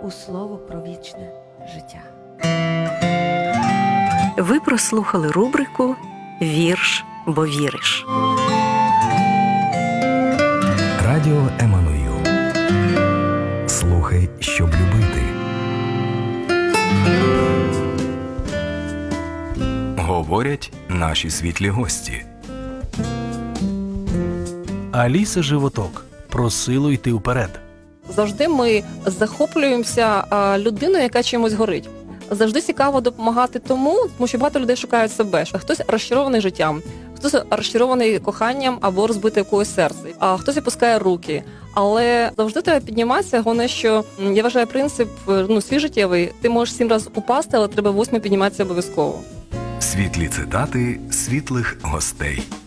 у слово про вічне життя. Ви прослухали рубрику «Вірш, бо віриш». Радіо Еммануїл. Слухай, щоб любити. Говорять наші світлі гості. Аліса Животок. Про силу йти вперед. Завжди ми захоплюємося людиною, яка чимось горить. Завжди цікаво допомагати тому що багато людей шукають себе. Хтось розчарований життям, хтось розчарований коханням або розбите в когось серце, а хтось опускає руки. Але завжди треба підніматися. Головне, що я вважаю принцип свій життєвий. Ти можеш 7 разів упасти, але треба 8 підніматися обов'язково. Світлі цитати світлих гостей.